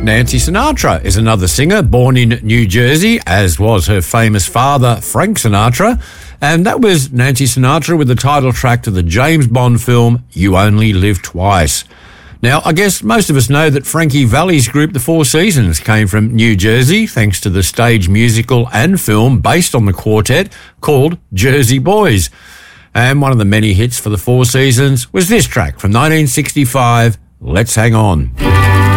Nancy Sinatra is another singer born in New Jersey, as was her famous father, Frank Sinatra. And that was Nancy Sinatra with the title track to the James Bond film, You Only Live Twice. Now, I guess most of us know that Frankie Valli's group, The Four Seasons, came from New Jersey thanks to the stage musical and film based on the quartet called Jersey Boys. And one of the many hits for The Four Seasons was this track from 1965, Let's Hang On.